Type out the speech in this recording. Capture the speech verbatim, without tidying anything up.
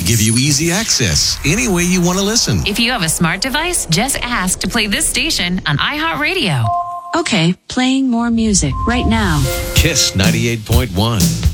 give you easy access any way you want to listen. If you have a smart device, just ask to play this station on iHeartRadio. Okay, playing more music right now. Kiss ninety-eight point one.